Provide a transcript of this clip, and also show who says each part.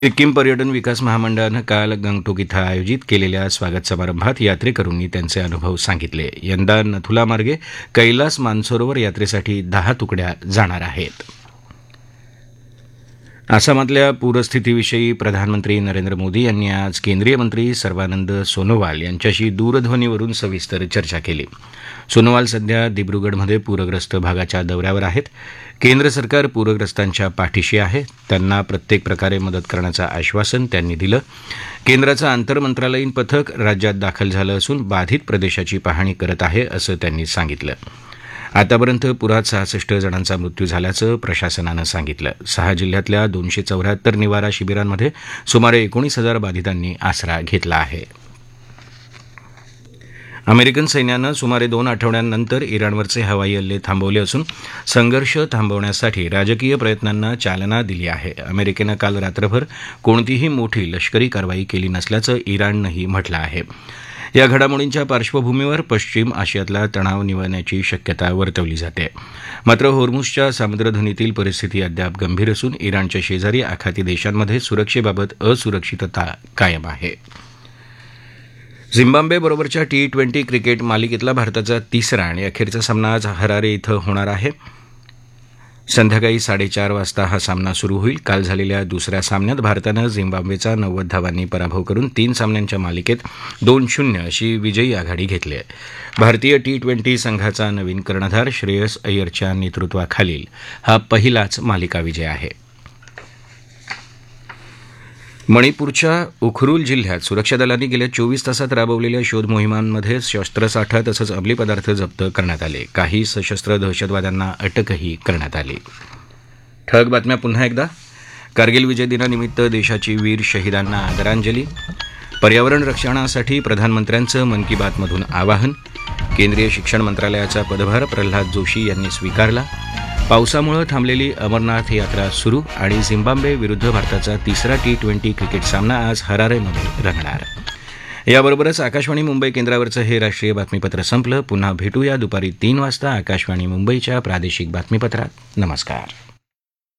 Speaker 1: सिक्कीम पर्यटन विकास महामंडळानं काल गंगटोक इथं आयोजित केलेल्या स्वागत समारंभात यात्रेकरूंनी त्यांचे अनुभव सांगितले. यंदा नथुला मार्गे कैलास मानसरोवर यात्रेसाठी 10 तुकड्या जाणार आहेत. आसामातल्या पूरस्थितीविषयी प्रधानमंत्री नरेंद्र मोदी यांनी आज केंद्रीय मंत्री सर्बानंद सोनोवाल यांच्याशी दूरध्वनीवरून सविस्तर चर्चा केली. सोनोवाल सध्या दिब्रुगडमध्ये पूरग्रस्त भागाच्या दौऱ्यावर आहेत. केंद्र सरकार पूरग्रस्तांच्या पाठीशी आहे. त्यांना प्रत्येक प्रकारे मदत करण्याचं आश्वासन त्यांनी दिलं. केंद्राचं आंतरमंत्रालयीन पथक राज्यात दाखल झालं असून बाधित प्रदेशाची पाहणी करत आहे असं त्यांनी सांगितलं. आतापर्यंत पुरात 66 जणांचा मृत्यू झाल्याचं प्रशासनानं सांगितलं. 6 जिल्ह्यातल्या 274 निवारा शिबिरांमध्ये सुमारे 19,000 बाधितांनी आसरा घेतला आहे. अमेरिकन सैन्यानं सुमारे 2 आठवड्यांनंतर इराणवरचे हवाई हल्ले थांबवले असून संघर्ष थांबवण्यासाठी राजकीय प्रयत्नांना चालना दिली आहे. अमेरिकेनं काल रात्रभर कोणतीही मोठी लष्करी कारवाई केली नसल्याचं इराणनंही म्हटलं आहे. या घडामोडींच्या पार्श्वभूमीवर पश्चिम आशियातला तणाव निवळण्याची शक्यता वर्तवली जाते. मात्र होर्मुझच्या सामुद्रधुनीतील परिस्थिती अद्याप गंभीर असून इराणच्या शेजारी आखाती देशांमध्ये सुरक्षेबाबत असुरक्षितता कायम आहे. झिम्बाब्वेबरोबरच्या T20 क्रिकेट मालिकेतला भारताचा तिसरा आणि अखेरचा सामना आज हरारे इथं होणार आहे. संध्याकाळी 4:30 वाजता हा सामना सुरू होईल. काल झालेल्या दुसऱ्या सामन्यात भारतानं झिम्बाब्वेचा 90 धावांनी पराभव करून 3 सामन्यांच्या मालिकेत 2-0 अशी विजयी आघाडी घेतली आहे. भारतीय T20 संघाचा नवीन कर्णधार श्रेयस अय्यरच्या नेतृत्वाखालील हा पहिलाच मालिका विजय आहे. मणिपूरच्या उखरुल जिल्ह्यात सुरक्षा दलांनी गेल्या 24 तासात राबवलेल्या शोध मोहिमांमध्ये शस्त्रसाठा तसंच अंमली पदार्थ जप्त करण्यात आले. काही सशस्त्र दहशतवाद्यांना अटकही करण्यात आली. ठळक बातम्या पुन्हा एकदा. कारगिल विजय दिनानिमित्त देशाची वीर शहीदांना आदरांजली. पर्यावरण रक्षणासाठी प्रधानमंत्र्यांचं मन की बातमधून आवाहन. केंद्रीय शिक्षण मंत्रालयाचा पदभार प्रल्हाद जोशी यांनी स्वीकारला. पावसामुळे थांबलेली अमरनाथ यात्रा सुरू आणि झिम्बाब्वे विरुद्ध भारताचा तिसरा T20 क्रिकेट सामना आज हरारेमध्ये रंगणार. याबरोबरच आकाशवाणी मुंबई केंद्रावरचं हे राष्ट्रीय बातमीपत्र संपलं. पुन्हा भेटूया दुपारी 3 वाजता आकाशवाणी मुंबईच्या प्रादेशिक बातमीपत्रात. नमस्कार.